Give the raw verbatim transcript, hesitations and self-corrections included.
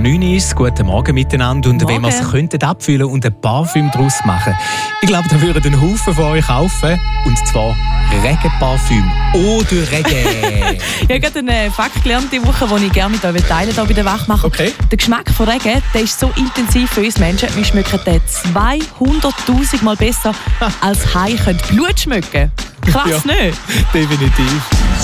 neun ist. Guten Morgen miteinander. Und Morgen. wenn wir es könnten abfüllen und ein Parfüm daraus machen, ich glaube, da würden ein Haufen von euch kaufen. Und zwar Regenparfüm. Oder Regen. Ich habe gerade einen Fakt gelernt diese Woche, den ich gerne mit euch teilen hier bei der Wachmacher. Okay. Der Geschmack von Regen, der ist so intensiv für uns Menschen. Wir schmecken den zweihunderttausend Mal besser als Haie können Blut schmecken. Krass, Ja, nicht? definitiv.